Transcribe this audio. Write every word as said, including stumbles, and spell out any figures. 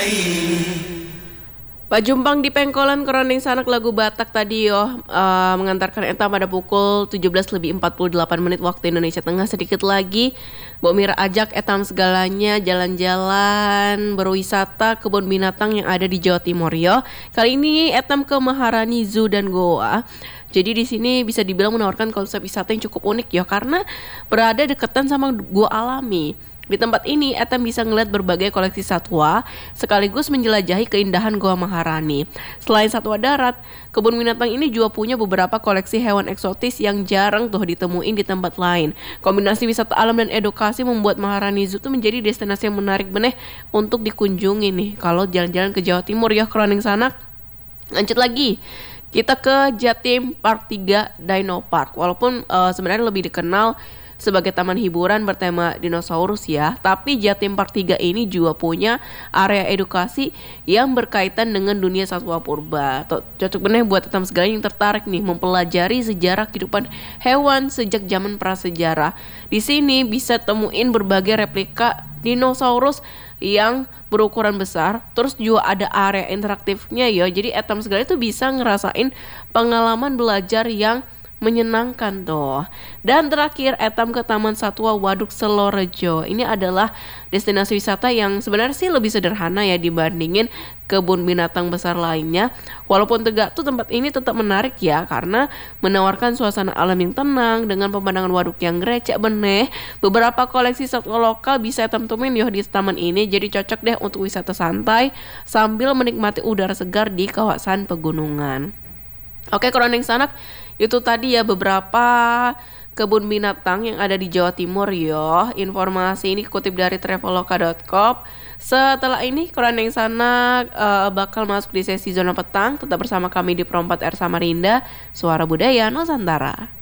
Pak Jumpang di Pengkolan Keroning Sanak lagu Batak tadi yo uh, mengantarkan eta pada pukul tujuh belas lebih empat puluh delapan menit waktu Indonesia Tengah. Sedikit lagi Mbok Mira ajak etam segalanya jalan-jalan berwisata kebun binatang yang ada di Jawa Timur yo. Kali ini etam ke Maharani Zoo dan Goa. Jadi di sini bisa dibilang menawarkan konsep wisata yang cukup unik ya karena berada deketan sama gua alami. Di tempat ini, etam bisa ngeliat berbagai koleksi satwa sekaligus menjelajahi keindahan Goa Maharani. Selain satwa darat, kebun binatang ini juga punya beberapa koleksi hewan eksotis yang jarang tuh ditemuin di tempat lain. Kombinasi wisata alam dan edukasi membuat Maharani Zoo tuh menjadi destinasi yang menarik beneh untuk dikunjungi nih. Kalau jalan-jalan ke Jawa Timur ya Keroning Sanak. Lanjut lagi. Kita ke Jatim Park tiga Dino Park. Walaupun uh, sebenarnya lebih dikenal sebagai taman hiburan bertema dinosaurus ya, tapi Jatim Park tiga ini juga punya area edukasi yang berkaitan dengan dunia satwa purba. Cocok bener buat teman segala yang tertarik nih mempelajari sejarah kehidupan hewan sejak zaman prasejarah. Di sini bisa temuin berbagai replika dinosaurus yang berukuran besar, terus juga ada area interaktifnya ya. Jadi etam segala itu bisa ngerasain pengalaman belajar yang menyenangkan tuh. Dan terakhir etam ke Taman Satwa Waduk Selorejo. Ini adalah destinasi wisata yang sebenarnya sih lebih sederhana ya dibandingin kebun binatang besar lainnya. Walaupun tegak tuh tempat ini tetap menarik ya karena menawarkan suasana alam yang tenang dengan pemandangan waduk yang gerecek beneh. Beberapa koleksi satwa lokal bisa etam temuin yo di taman ini. Jadi cocok deh untuk wisata santai sambil menikmati udara segar di kawasan pegunungan. Oke Keroning Sanak, itu tadi ya beberapa kebun binatang yang ada di Jawa Timur yo. Informasi ini kutip dari traveloka dot com. Setelah ini Keroning Sanak uh, bakal masuk di sesi zona petang. Tetap bersama kami di Pro empat R Samarinda, Suara Budaya Nusantara.